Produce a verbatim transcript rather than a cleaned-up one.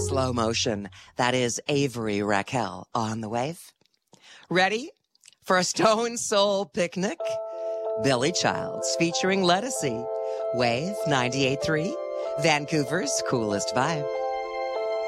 slow motion. That is Avery Raquel on the wave. Ready for a Stone Soul picnic? Billy Childs featuring Lettucey. Wave ninety-eight point three, Vancouver's coolest vibe.